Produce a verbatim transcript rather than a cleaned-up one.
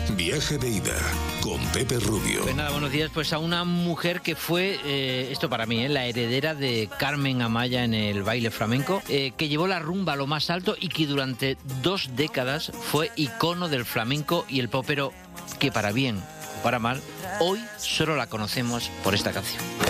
Viaje de ida con Pepe Rubio. Pues nada, buenos días. Pues a una mujer que fue, eh, esto para mí, eh, la heredera de Carmen Amaya en el baile flamenco, eh, que llevó la rumba a lo más alto y que durante dos décadas fue icono del flamenco y el pop, pero que para bien o para mal, hoy solo la conocemos por esta canción.